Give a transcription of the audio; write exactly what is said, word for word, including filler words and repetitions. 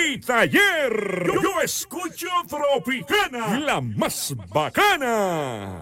mi taller. Yo, yo escucho Tropicana, la más bacana.